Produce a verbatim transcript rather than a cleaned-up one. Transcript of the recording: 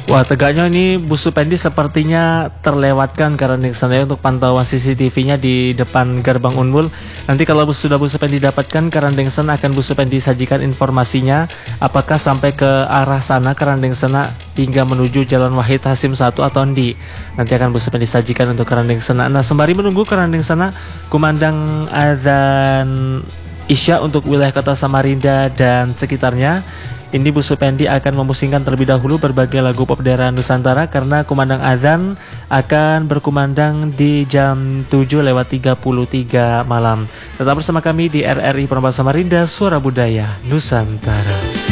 Wah, tegaknya ini Bu Supendi sepertinya terlewatkan karena saya untuk pantauan C C T V-nya di depan gerbang Unmul. Nanti kalau sudah Bu Supendi dapatkan, Karandengsen akan Bu Supendi sajikan informasinya apakah sampai ke arah sana Karandengsen hingga menuju Jalan Wahid Hasim satu atau Ndi. Nanti akan Bu Supendi sajikan untuk Karandengsen. Nah, sembari menunggu Karandengsen, kumandang adzan Isya untuk wilayah kota Samarinda dan sekitarnya. Ini Bu Supendi akan memusingkan terlebih dahulu berbagai lagu pop daerah Nusantara karena kumandang adzan akan berkumandang di jam tujuh lewat tiga puluh tiga malam. Tetap bersama kami di R R I Perambanan Samarinda, Suara Budaya Nusantara.